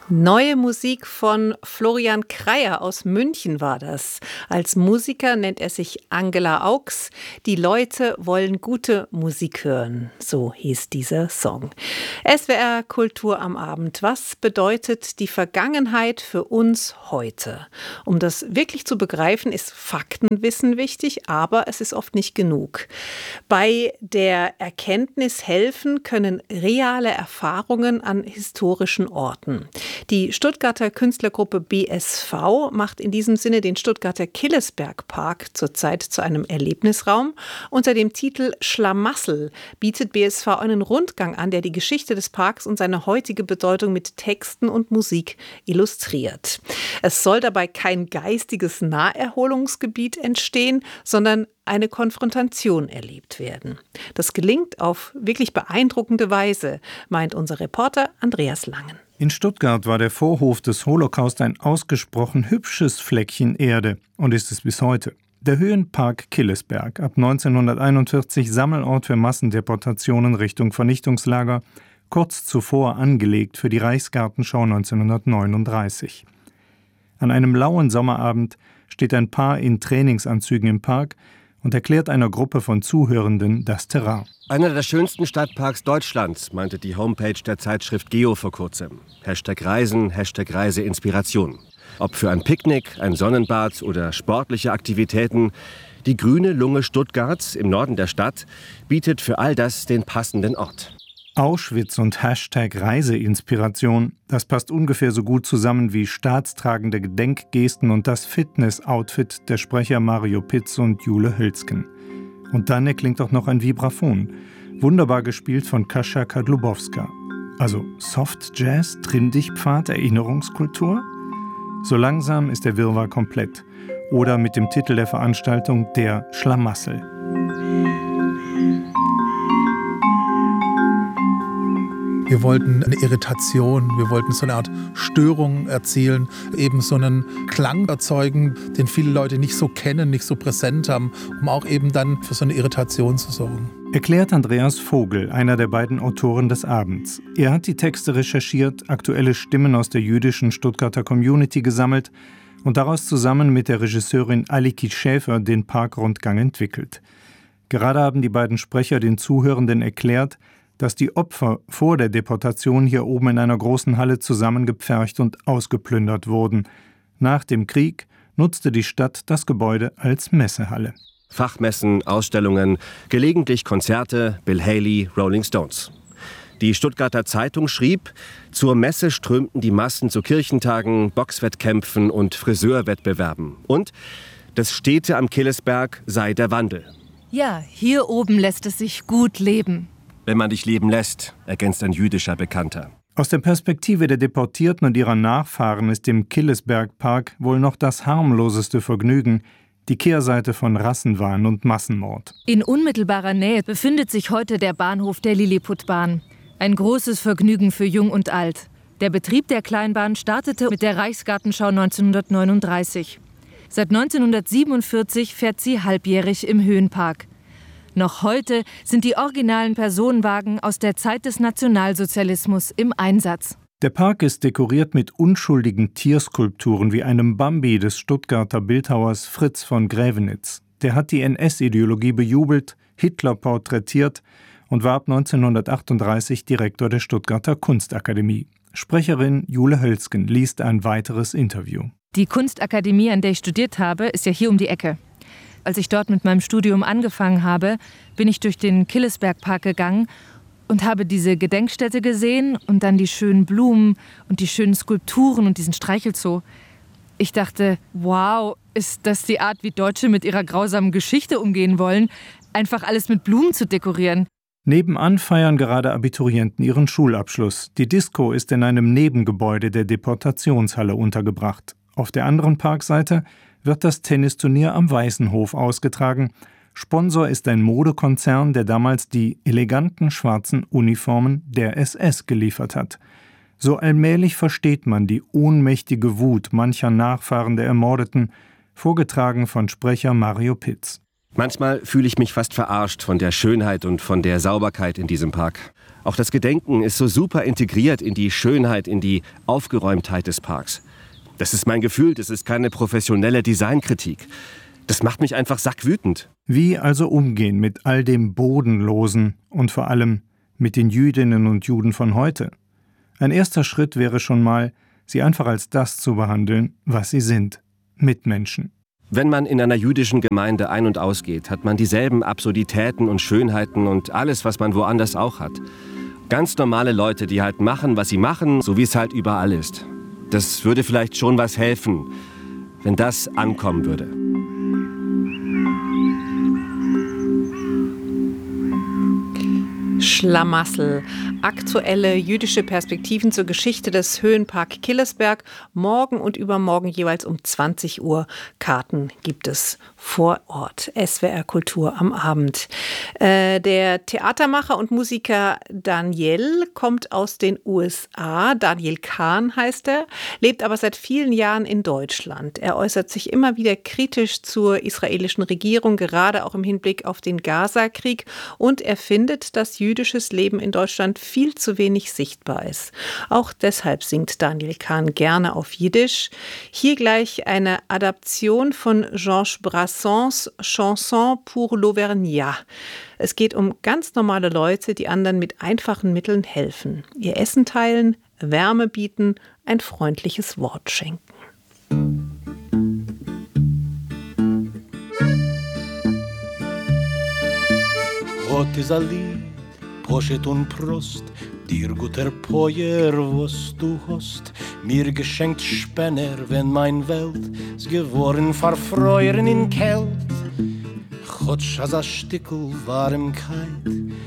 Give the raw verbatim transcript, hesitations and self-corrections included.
Neue Musik von Florian Kreyer aus München war das. Als Musiker nennt er sich Angela Augs. Die Leute wollen gute Musik hören. So hieß dieser Song. S W R Kultur am Abend. Was bedeutet die Vergangenheit für uns heute? Um das wirklich zu begreifen, ist Faktenwissen wichtig, aber es ist oft nicht genug. Bei der Erkenntnis helfen können reale Erfahrungen an historischen Orten. Die Stuttgarter Künstlergruppe B S V macht in diesem Sinne den Stuttgarter Killesberg-Park zurzeit zu einem Erlebnisraum. Unter dem Titel Schlamassel bietet B S V einen Rundgang an, der die Geschichte des Parks und seine heutige Bedeutung mit Texten und Musik illustriert. Es soll dabei kein geistiges Naherholungsgebiet entstehen, sondern eine Konfrontation erlebt werden. Das gelingt auf wirklich beeindruckende Weise, meint unser Reporter Andreas Langen. In Stuttgart war der Vorhof des Holocaust ein ausgesprochen hübsches Fleckchen Erde und ist es bis heute. Der Höhenpark Killesberg, ab neunzehnhunderteinundvierzig Sammelort für Massendeportationen Richtung Vernichtungslager, kurz zuvor angelegt für die Reichsgartenschau neunzehnhundertneununddreißig. An einem lauen Sommerabend steht ein Paar in Trainingsanzügen im Park und erklärt einer Gruppe von Zuhörenden das Terrain. Einer der schönsten Stadtparks Deutschlands, meinte die Homepage der Zeitschrift Geo vor kurzem. Hashtag Reisen, Hashtag Reiseinspiration. Ob für ein Picknick, ein Sonnenbad oder sportliche Aktivitäten, die grüne Lunge Stuttgarts im Norden der Stadt bietet für all das den passenden Ort. Auschwitz und Hashtag Reiseinspiration, das passt ungefähr so gut zusammen wie staatstragende Gedenkgesten und das Fitness-Outfit der Sprecher Mario Pitz und Jule Hölzgen. Und dann erklingt auch noch ein Vibraphon, wunderbar gespielt von Kasia Kadlubowska. Also Soft Jazz, Trimm-Dich-Pfad, Erinnerungskultur? So langsam ist der Wirrwarr komplett. Oder mit dem Titel der Veranstaltung Der Schlamassel. Wir wollten eine Irritation, wir wollten so eine Art Störung erzielen, eben so einen Klang erzeugen, den viele Leute nicht so kennen, nicht so präsent haben, um auch eben dann für so eine Irritation zu sorgen. Erklärt Andreas Vogel, einer der beiden Autoren des Abends. Er hat die Texte recherchiert, aktuelle Stimmen aus der jüdischen Stuttgarter Community gesammelt und daraus zusammen mit der Regisseurin Aliki Schäfer den Parkrundgang entwickelt. Gerade haben die beiden Sprecher den Zuhörenden erklärt, dass die Opfer vor der Deportation hier oben in einer großen Halle zusammengepfercht und ausgeplündert wurden. Nach dem Krieg nutzte die Stadt das Gebäude als Messehalle. Fachmessen, Ausstellungen, gelegentlich Konzerte, Bill Haley, Rolling Stones. Die Stuttgarter Zeitung schrieb, zur Messe strömten die Massen zu Kirchentagen, Boxwettkämpfen und Friseurwettbewerben. Und das Städte am Killesberg sei der Wandel. Ja, hier oben lässt es sich gut leben. Wenn man dich leben lässt, ergänzt ein jüdischer Bekannter. Aus der Perspektive der Deportierten und ihrer Nachfahren ist im Killesberg-Park wohl noch das harmloseste Vergnügen, die Kehrseite von Rassenwahn und Massenmord. In unmittelbarer Nähe befindet sich heute der Bahnhof der Lilliputbahn. Ein großes Vergnügen für Jung und Alt. Der Betrieb der Kleinbahn startete mit der Reichsgartenschau neunzehnhundertneununddreißig. Seit neunzehnhundertsiebenundvierzig fährt sie halbjährig im Höhenpark. Noch heute sind die originalen Personenwagen aus der Zeit des Nationalsozialismus im Einsatz. Der Park ist dekoriert mit unschuldigen Tierskulpturen wie einem Bambi des Stuttgarter Bildhauers Fritz von Grävenitz. Der hat die N S-Ideologie bejubelt, Hitler porträtiert und war ab neunzehnhundertachtunddreißig Direktor der Stuttgarter Kunstakademie. Sprecherin Jule Hölzgen liest ein weiteres Interview. Die Kunstakademie, an der ich studiert habe, ist ja hier um die Ecke. Als ich dort mit meinem Studium angefangen habe, bin ich durch den Killesberg-Park gegangen und habe diese Gedenkstätte gesehen und dann die schönen Blumen und die schönen Skulpturen und diesen Streichelzoo. Ich dachte, wow, ist das die Art, wie Deutsche mit ihrer grausamen Geschichte umgehen wollen, einfach alles mit Blumen zu dekorieren. Nebenan feiern gerade Abiturienten ihren Schulabschluss. Die Disco ist in einem Nebengebäude der Deportationshalle untergebracht. Auf der anderen Parkseite wird das Tennisturnier am Weißenhof ausgetragen. Sponsor ist ein Modekonzern, der damals die eleganten schwarzen Uniformen der S S geliefert hat. So allmählich versteht man die ohnmächtige Wut mancher Nachfahren der Ermordeten, vorgetragen von Sprecher Mario Pitz. Manchmal fühle ich mich fast verarscht von der Schönheit und von der Sauberkeit in diesem Park. Auch das Gedenken ist so super integriert in die Schönheit, in die Aufgeräumtheit des Parks. Das ist mein Gefühl, das ist keine professionelle Designkritik. Das macht mich einfach sackwütend. Wie also umgehen mit all dem Bodenlosen und vor allem mit den Jüdinnen und Juden von heute? Ein erster Schritt wäre schon mal, sie einfach als das zu behandeln, was sie sind: Mitmenschen. Wenn man in einer jüdischen Gemeinde ein- und ausgeht, hat man dieselben Absurditäten und Schönheiten und alles, was man woanders auch hat. Ganz normale Leute, die halt machen, was sie machen, so wie es halt überall ist. Das würde vielleicht schon was helfen, wenn das ankommen würde. Schlamassel. Aktuelle jüdische Perspektiven zur Geschichte des Höhenpark Killesberg. Morgen und übermorgen jeweils um zwanzig Uhr. Karten gibt es vor Ort. S W R Kultur am Abend. Äh, der Theatermacher und Musiker Daniel kommt aus den U S A. Daniel Kahn heißt er, lebt aber seit vielen Jahren in Deutschland. Er äußert sich immer wieder kritisch zur israelischen Regierung, gerade auch im Hinblick auf den Gaza-Krieg. Und er findet, dass jüdisches Leben in Deutschland viel zu wenig sichtbar ist. Auch deshalb singt Daniel Kahn gerne auf Jiddisch. Hier gleich eine Adaption von Georges Brassens Chanson pour l'Auvergnat. Es geht um ganz normale Leute, die anderen mit einfachen Mitteln helfen. Ihr Essen teilen, Wärme bieten, ein freundliches Wort schenken. Gott is a Lied, Poshet und Prost, dir guter Pojer, was du hast, mir geschenkt Spänner, wenn mein Welt ist geworden verfreuren in Kält. Chotsch as a Stickel Warmkeit,